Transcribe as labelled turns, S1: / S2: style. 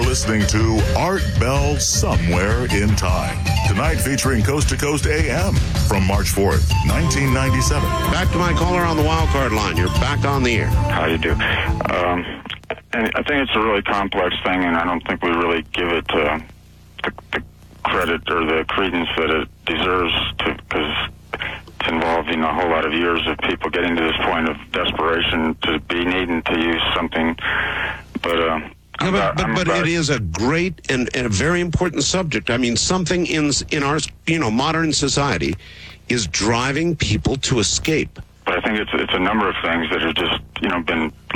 S1: listening to Art Bell Somewhere in Time. Tonight featuring Coast to Coast AM from March 4th, 1997.
S2: Back to my caller on the wild card line. You're back on the air.
S3: How you do? And I think it's a really complex thing, and I don't think we really give it the credit or the credence that it deserves, because it's involved in a whole lot of years of people getting to this point of desperation to be needing to use something. But
S2: it is a great and a very important subject. I mean, something in our modern society is driving people to escape.
S3: But I think it's a number of things that have just been